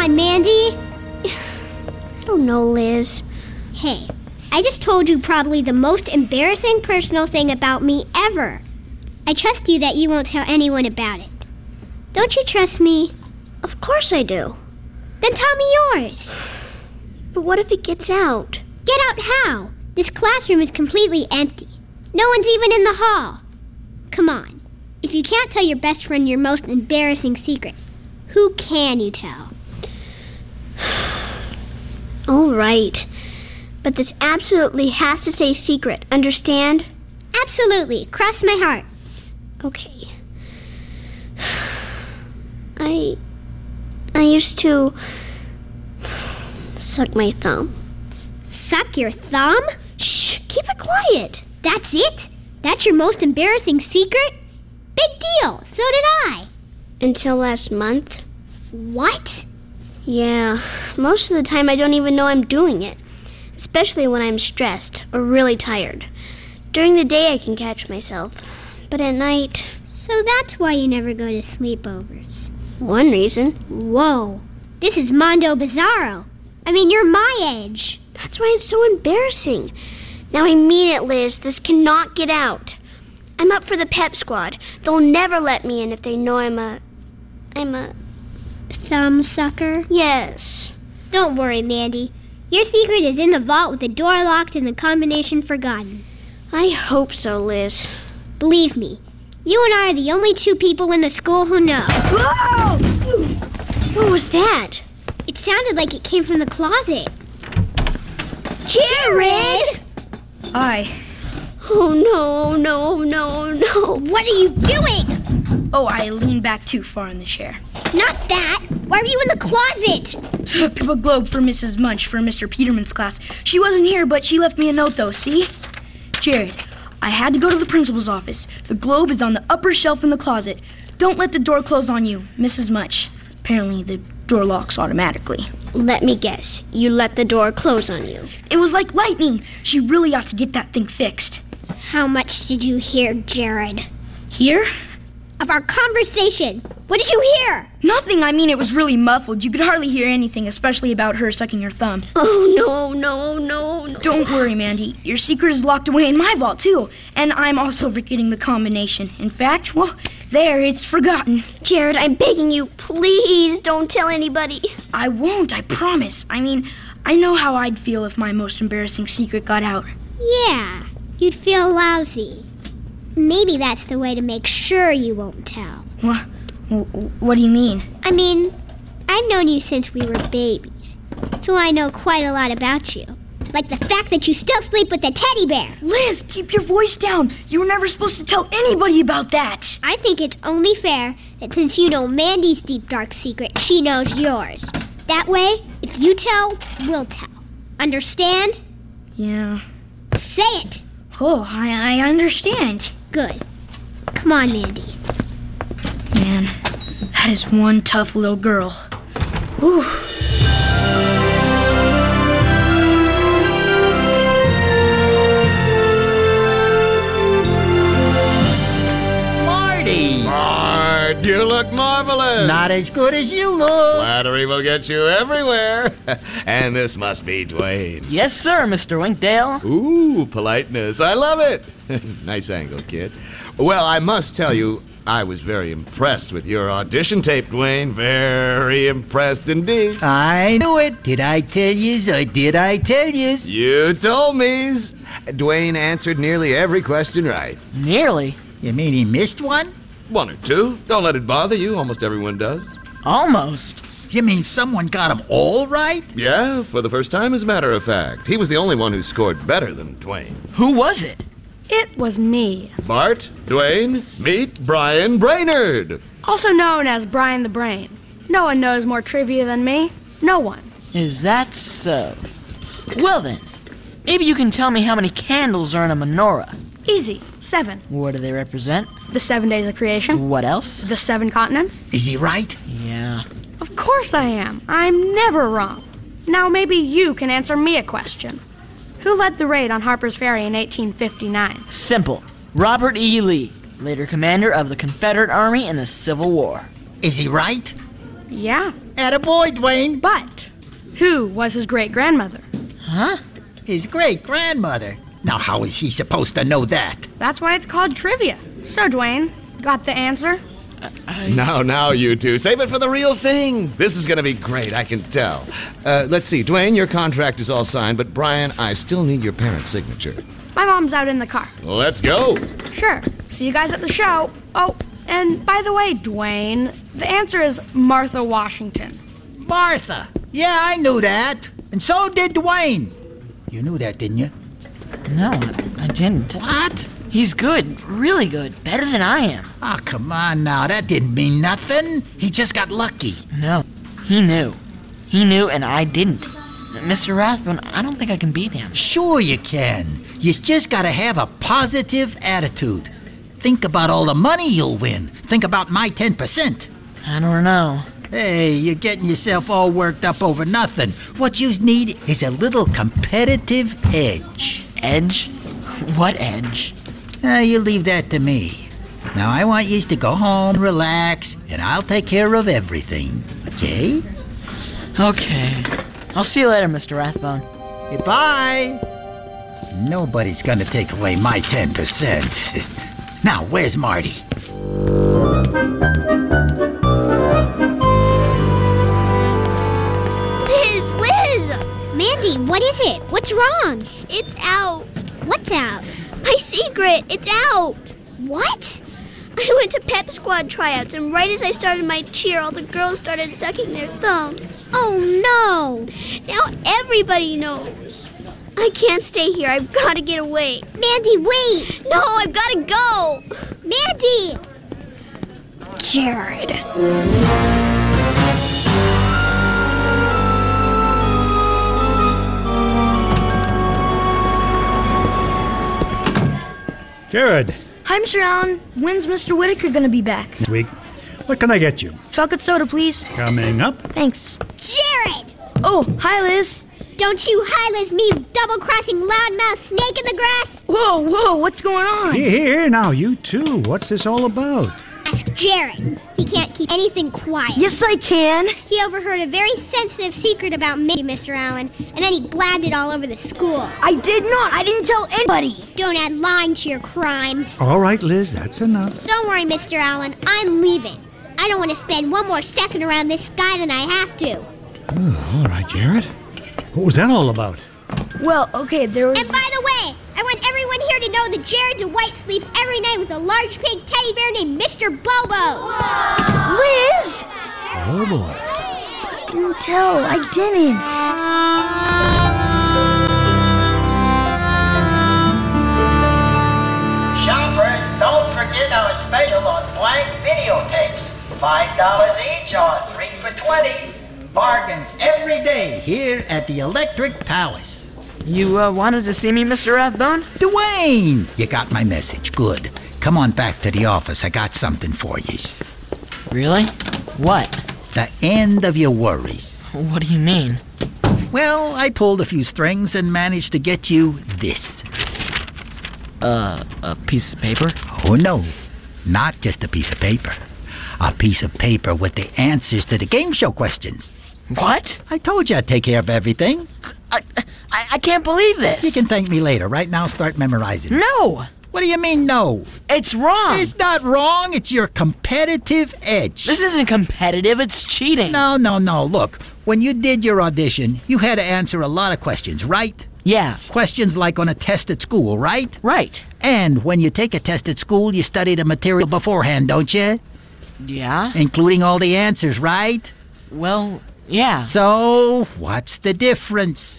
on, Mandy. I don't know, Liz. Hey, I just told you probably the most embarrassing personal thing about me ever. I trust you that you won't tell anyone about it. Don't you trust me? Of course I do. Then tell me yours. But what if it gets out? Get out how? This classroom is completely empty. No one's even in the hall. Come on. If you can't tell your best friend your most embarrassing secret, who can you tell? All right. But this absolutely has to stay secret, understand? Absolutely. Cross my heart. Okay. I used to suck my thumb. Suck your thumb? Shh, keep it quiet. That's it? That's your most embarrassing secret? Big deal. So did I. Until last month. What? Yeah, most of the time I don't even know I'm doing it, especially when I'm stressed or really tired. During the day I can catch myself, but at night... So that's why you never go to sleepovers. One reason. Whoa, this is Mondo Bizarro. I mean, you're my age. That's why it's so embarrassing. Now I mean it, Liz. This cannot get out. I'm up for the pep squad. They'll never let me in if they know I'm a... Thumb sucker? Yes. Don't worry, Mandy. Your secret is in the vault with the door locked and the combination forgotten. I hope so, Liz. Believe me, you and I are the only two people in the school who know. Whoa! What was that? It sounded like it came from the closet. Jared! Oh, no. What are you doing? Oh, I leaned back too far in the chair. Not that. Why are you in the closet? Took a globe for Mrs. Munch for Mr. Peterman's class. She wasn't here, but she left me a note, though, see? Jared, I had to go to the principal's office. The globe is on the upper shelf in the closet. Don't let the door close on you, Mrs. Munch. Apparently, the door locks automatically. Let me guess. You let the door close on you. It was like lightning. She really ought to get that thing fixed. How much did you hear, Jared? Here? Of our conversation. What did you hear? Nothing. I mean, it was really muffled. You could hardly hear anything, especially about her sucking her thumb. Oh, no. Don't worry, Mandy. Your secret is locked away in my vault, too. And I'm also forgetting the combination. In fact, well, there, it's forgotten. Jared, I'm begging you, please don't tell anybody. I won't, I promise. I mean, I know how I'd feel if my most embarrassing secret got out. Yeah, you'd feel lousy. Maybe that's the way to make sure you won't tell. What do you mean? I mean, I've known you since we were babies, so I know quite a lot about you. Like the fact that you still sleep with the teddy bear. Liz, keep your voice down. You were never supposed to tell anybody about that. I think it's only fair that since you know Mandy's deep, dark secret, she knows yours. That way, if you tell, we'll tell. Understand? Yeah. Say it. Oh, I understand. Good. Come on, Mandy. Man, that is one tough little girl. Whew. Mart, you look marvelous. Not as good as you look. Flattery will get you everywhere. And this must be Dwayne. Yes, sir, Mr. Winkdale. Ooh, politeness. I love it. Nice angle, kid. Well, I must tell you, I was very impressed with your audition tape, Dwayne. Very impressed indeed. I knew it. Did I tell yous or did I tell yous? You told me. Dwayne answered nearly every question right. Nearly. You mean he missed one? One or two. Don't let it bother you. Almost everyone does. Almost. You mean someone got them all right? Yeah, for the first time, as a matter of fact. He was the only one who scored better than Dwayne. Who was it? It was me. Bart, Dwayne, meet Brian Brainerd. Also known as Brian the Brain. No one knows more trivia than me. No one. Is that so? Well then, maybe you can tell me how many candles are in a menorah. Easy. 7. What do they represent? The 7 days of creation. What else? The 7 continents. Is he right? Yeah. Of course I am. I'm never wrong. Now maybe you can answer me a question. Who led the raid on Harper's Ferry in 1859? Simple. Robert E. Lee, later commander of the Confederate Army in the Civil War. Is he right? Yeah. Attaboy, Dwayne. But who was his great-grandmother? Huh? His great-grandmother. Now, how is he supposed to know that? That's why it's called trivia. So, Dwayne, got the answer? Now, you two, save it for the real thing. This is going to be great, I can tell. Let's see, Dwayne, your contract is all signed, but Brian, I still need your parents' signature. My mom's out in the car. Let's go. Sure. See you guys at the show. Oh, and by the way, Dwayne, the answer is Martha Washington. Martha. Yeah, I knew that. And so did Dwayne. You knew that, didn't you? No, I didn't. What? He's good, really good, better than I am. Oh, come on now. That didn't mean nothing. He just got lucky. No, he knew. He knew and I didn't. Mr. Rathbone, I don't think I can beat him. Sure you can. You just gotta have a positive attitude. Think about all the money you'll win. Think about my 10%. I don't know. Hey, you're getting yourself all worked up over nothing. What you need is a little competitive edge. Edge? What edge? You leave that to me. Now, I want you to go home, relax, and I'll take care of everything. Okay? Okay. I'll see you later, Mr. Rathbone. Goodbye. Nobody's gonna take away my 10%. Now, where's Marty? Liz! Mandy, what is it? What's wrong? It's out. What's out? My secret, it's out. What? I went to Pep Squad tryouts, and right as I started my cheer, all the girls started sucking their thumbs. Oh, no. Now everybody knows. I can't stay here. I've got to get away. Mandy, wait. No, I've got to go. Mandy! Jared. Jared, Hi, Mr. Allen. When's Mr. Whitaker gonna be back? this week. What can I get you? Chocolate soda, please. Coming up. Thanks. Jared! Oh, hi, Liz. Don't you high-liz me, you double-crossing loudmouth snake in the grass! Whoa, what's going on? Here, now, you too. What's this all about? Ask Jared. He can't keep anything quiet. Yes, I can. He overheard a very sensitive secret about me, Mr. Allen, and then he blabbed it all over the school. I did not. I didn't tell anybody. Don't add lying to your crimes. All right, Liz, that's enough. Don't worry, Mr. Allen. I'm leaving. I don't want to spend one more second around this guy than I have to. Oh, all right, Jared. What was that all about? Well, okay, there was... And by the way, I want everyone here to know that Jared DeWhite sleeps every night with a large pink teddy bear named Mr. Bobo. Liz! Oh, boy. I didn't tell. I didn't. Shoppers, don't forget our special on blank videotapes. $5 each or 3 for $20. Bargains every day here at the Electric Palace. You wanted to see me, Mr. Rathbone? Dwayne! You got my message. Good. Come on back to the office. I got something for you. Really? What? The end of your worries. What do you mean? Well, I pulled a few strings and managed to get you this. A piece of paper? Oh, no. Not just a piece of paper. A piece of paper with the answers to the game show questions. What? I told you I'd take care of everything. I can't believe this. You can thank me later. Right now, start memorizing. No! What do you mean, no? It's wrong. It's not wrong. It's your competitive edge. This isn't competitive, it's cheating. No. Look, when you did your audition, you had to answer a lot of questions, right? Yeah. Questions like on a test at school, right? Right. And when you take a test at school, you study the material beforehand, don't you? Yeah? Including all the answers, right? Well, yeah. So, what's the difference?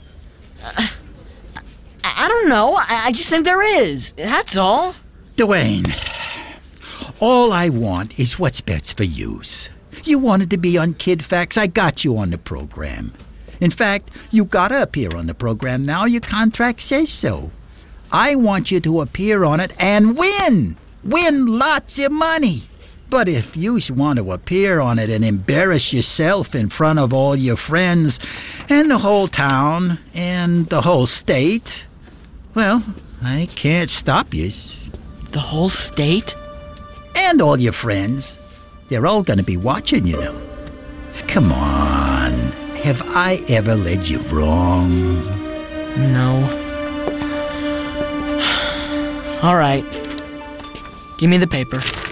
I don't know. I just think there is. That's all. Dwayne, all I want is what's best for you. You wanted to be on Kid Facts. I got you on the program. In fact, you gotta appear on the program now. Your contract says so. I want you to appear on it and win. Win lots of money. But if you want to appear on it and embarrass yourself in front of all your friends and the whole town and the whole state, well, I can't stop you. The whole state? And all your friends. They're all going to be watching, you know. Come on. Have I ever led you wrong? No. All right. Give me the paper.